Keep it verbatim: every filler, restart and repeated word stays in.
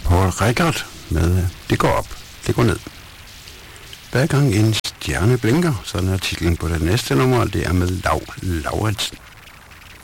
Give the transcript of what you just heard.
Paul Rickard med Det går op, det går ned. Hver gang en stjerne blinker, sådan er titlen på det næste nummer, det er med Lau Lauritsen.